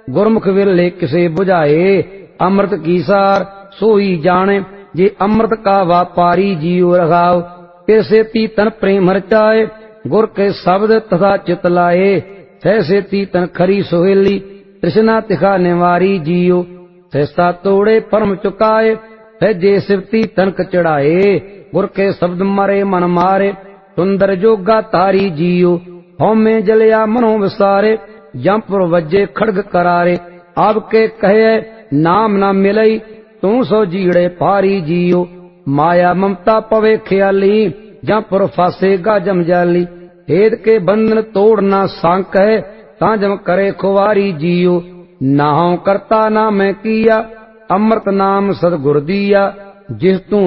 गुरमुख विरले किसे बुझाए। अमृत की सार सोई जाने, जे अमृत का व्यापारी जियो रखाओ। कैसे तीतन प्रेम रचाए, गुर के शब्द तथा चित लाए। सहसे तीतन खरी सोहेली, तृष्णा तिखा निवारी जियो। सहसा तोड़े परम चुकाए, सहजे शिवती तनक चढ़ाए। गुर के शब्द मारे मन मारे, सुंदर जोगा तारी जियो। होम में जलिया मनो विसारे, जमपुर वज्जे खड़ग करारे। आपके कहे नाम न मिलई, तू सो जीड़े पारी जियो। माया ममता पवे ख्याली, जमपुर फासेगा जम जाली। हेद के बंधन तोड़ना सांक है, ताजम करे खुवारी जियो। नाहु करता ना मैं किया, अमृत नाम सदगुर दिया। जिस तू